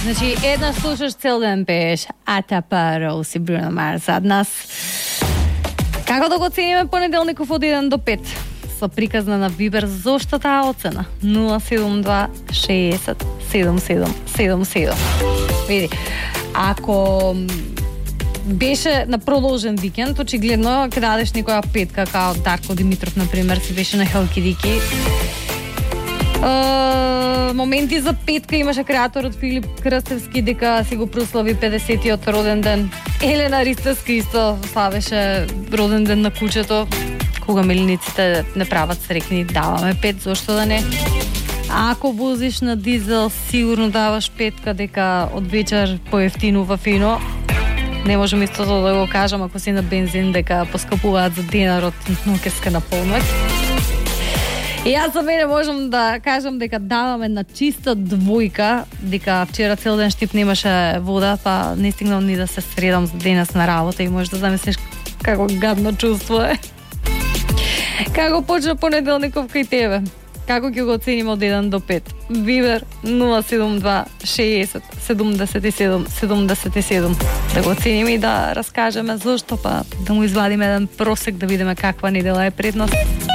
Значи, една слушаш цел ден пееш Атапа, Роуз и Бруно Марс зад нас. Како да го цениме понеделников од 1 до 5? Со приказна на Вибер, зошто таа оцена? 072 60 77 77. Види, ако беше на продолжен викенд, очигледно ќе дадеш некоја петка, као Дарко Димитров, например, си беше на Хелкидики. Моменти за петка имаше креаторот Филип Крстевски дека си го прослави 50-тиот роден ден. Елена Ристевска исто славеше роден ден на кучето. Кога милиниците не прават срекни, даваме 5, зошто да не? Ако возиш на дизел, сигурно даваш петка дека од вечер поевтинува фино. Не можем истото да го кажам ако си на бензин дека поскапуваат за денарот ноќеска на полноќ. И јас за мене можам да кажам дека даваме на чиста двојка, дека вчера цел ден Штип немаше вода, па не стигнал ни да се средам за денес на работа и можеш да замислиш како гадно чувство е. Како почна понеделников кај тебе? Како ќе го оцениме од 1 до 5? Вибер 072 60 77 77. Да го оцениме и да раскажеме зошто, па да му извадиме еден просек да видиме каква недела е пред нас.